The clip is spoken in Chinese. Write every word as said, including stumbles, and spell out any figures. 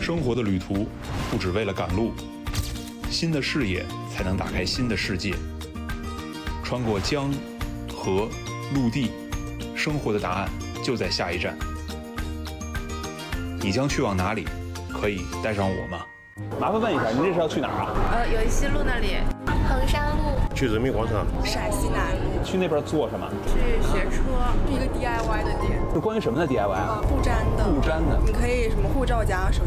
生活的旅途不只为了赶路，新的视野才能打开新的世界。穿过江、河、陆地，生活的答案就在下一站。你将去往哪里？可以带上我吗？麻烦问一下，您这是要去哪儿啊？ 呃，友谊西路那里， 衡山路， 去人民广场， 陕西南路。 去那边做什么？ 去学车， 是一个 D I Y 的店。 是关于什么的 D I Y 啊？ 布粘的。 布粘的。 你可以什么护照夹手